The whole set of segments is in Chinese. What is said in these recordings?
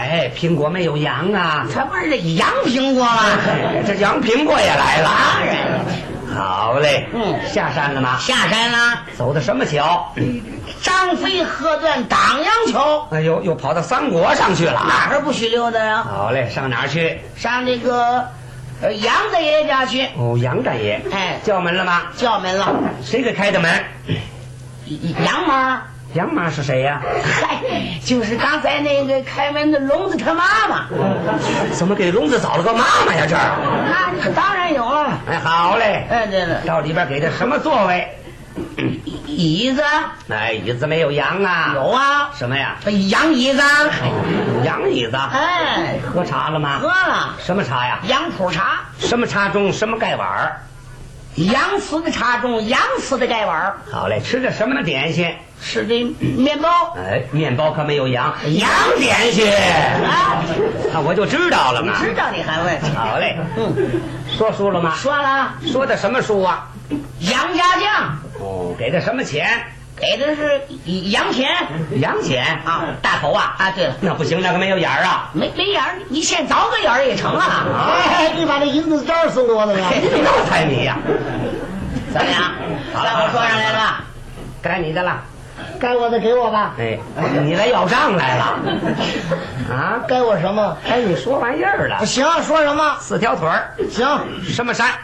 哎，苹果没有洋啊， 这不是这洋苹果吗？ 这洋苹果也来了。 当然， 好嘞，下山了吗？ 下山了。 走的什么桥？ 张飞喝断当阳桥。 哎呦，又跑到三国上去了。 哪儿不许溜达呀？ 好嘞，上哪儿去？ 上那个杨大爷家去。 哦，杨大爷。 哎， 叫门了吗？ 叫门了。 谁给开的门？ 杨妈。 杨妈是谁呀？ 嗨，就是刚才那个开门的聋子他妈妈。 怎么给聋子找了个妈妈呀？这儿？ 那当然有了。 哎，好嘞。 哎，对了， 到里边给他什么座位？ 椅子。 哎，椅子没有羊啊？ 有啊。 什么呀？ 羊椅子。 羊椅子。 哎， 喝茶了吗？ 喝了。 什么茶呀？ 杨铺茶。 什么茶盅？什么盖碗？ 洋瓷的茶盅，洋瓷的盖碗。 好嘞，吃的什么的点心？ 吃的面包。 哎，面包可没有羊，羊点心啊！ 那我就知道了嘛。 知道你还问？ 好嘞，说书了吗？ 说了。 说的什么书啊？ 杨家将。 哦，给的什么钱？ 给的是洋钱。 洋钱啊， 大头啊！ 啊，对了， 那不行，那个没有眼儿啊。 没眼儿，你先找个眼儿也成啊。 哎，你把这银子章送给我怎么样？ 你闹财迷呀？ 怎么样？ 好了， 在我说上来了， 该你的了。 该我的给我吧。 哎，你来要账来了啊？ 该我什么？ 哎，你说玩意儿了。 行，说什么？ 四条腿儿。 行， 什么山？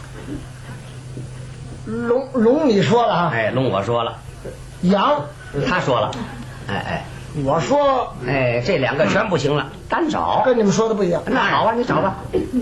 龙你说了啊？ 哎，龙我说了， 羊他说了。哎， 我说， 哎，这两个全不行了，单找。 跟你们说的不一样。 那好啊，你找吧。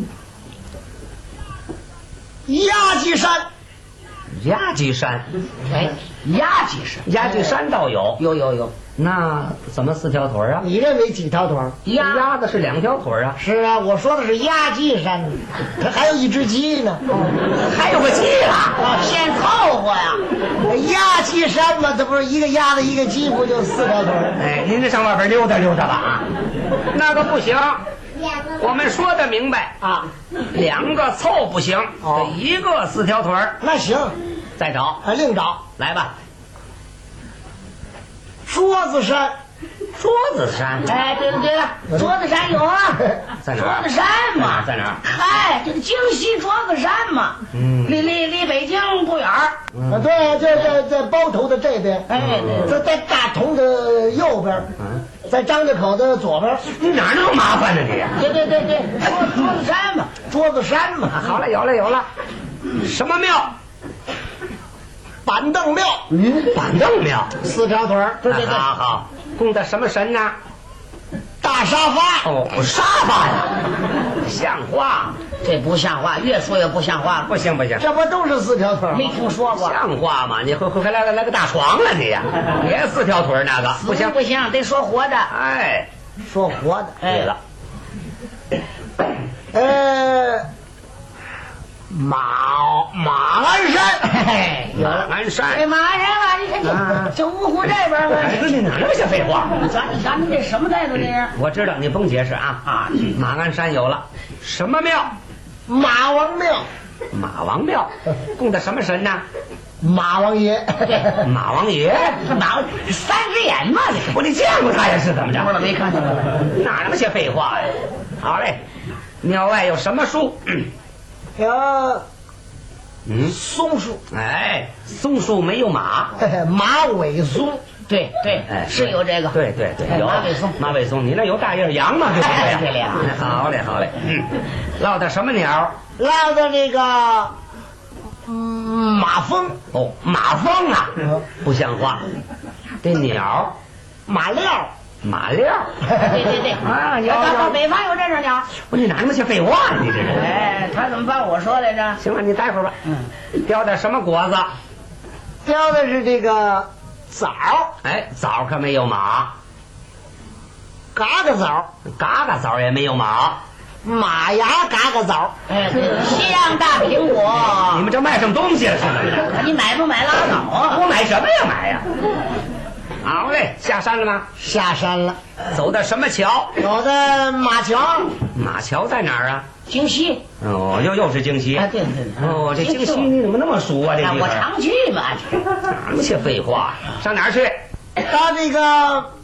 压脊山。 压脊山。 哎，压脊山， 压脊山倒有。 有。 那怎么四条腿啊？ 你认为几条腿？ 鸭子是两条腿啊。 是啊，我说的是压脊山，它还有一只鸡呢。 还有个鸡了， 先凑合呀。 压脊山嘛，这不是一个鸭子一个鸡，不就四条腿？ 哎，您这上外边溜达溜达吧啊。那个不行，我们说的明白啊， 两个凑不行， 哦得一个四条腿儿。 那行， 再找， 另找来吧。 桌子山。 桌子山。 哎，对了，桌子山有啊。 在哪儿？ 桌子山嘛， 在哪儿？ 嗨，这个京西桌子山嘛，离北京不远儿。 啊，对啊，在包头的这边。 哎，对， 在大同的右边。在张家口的左边。 你哪那么麻烦呢你？ 对，桌子山嘛， 桌子山嘛。 好了，有了。什么庙？ 板凳庙。 板凳庙。 四条腿。对。 好，供的什么神呢？ 大沙发。 哦，沙发呀，像话？ 这不像话，越说越不像话了。 不行， 这不都是四条腿吗？ 没听说过。 像话吗？你还来个大床了你呀？别四条腿那个，不行， 得说活的。 哎， 说活的。 对了， 马鞍山。 马鞍山。 哎，马鞍山啊，你看这芜湖这边嘛。 你哪那么些废话？ 你瞧，你这什么态度这是？ 我知道，你甭解释啊。马鞍山有了，什么庙？ 马王庙。 马王庙，供的什么神呢？ 马王爷。 马王爷。 马三只眼嘛， 你见过他也是怎么着？ 不知道没看见过。 哪那么些废话呀？好嘞，庙外有什么树？ 松树。 哎，松树没有马。 马尾松。 对， 哎， 是有这个。 对，有马尾松。你那有大叶羊吗？ 对了。 好嘞。落的什么鸟？ 落的这个马蜂。 哦，马蜂啊，不像话。这鸟， 马料。 对啊， 有北方有这种鸟。 你哪那么些废话呢？你这是？ 哎，他怎么把我说来着？ 行了，你待会儿吧。雕的什么果子？ 雕的是这个枣。 哎，枣可没有马。 嘎嘎枣。 嘎嘎枣也没有马。 马牙嘎嘎枣。 哎，西洋大苹果。 你们这卖什么东西了？是怎么着？ 你买不买拉倒啊？ 我买什么呀？买呀！好嘞，下山了吗？ 下山了。 走的什么桥？ 走的马桥。 马桥在哪儿啊？ 京西。 哦，又是京西。 啊，对。 哦，这京西你怎么那么熟啊？这地方我常去嘛。 哪么些废话？上哪儿去？ 到这个